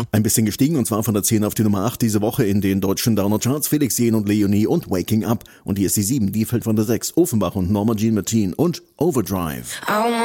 Ein bisschen gestiegen, und zwar von der 10 auf die Nummer 8 diese Woche in den deutschen Downer-Charts. Felix Jähn und Leonie und Waking Up. Und hier ist die 7, die fällt von der 6. Offenbach und Norma Jean Martin und Overdrive.